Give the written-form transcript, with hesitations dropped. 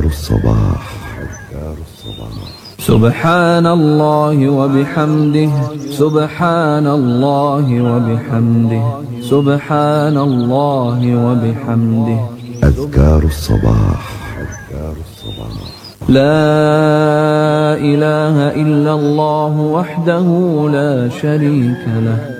الصباح. سبحان الله وبحمده، سبحان الله وبحمده، سبحان الله وبحمده. أذكار الصباح. لا إله إلا الله وحده لا شريك له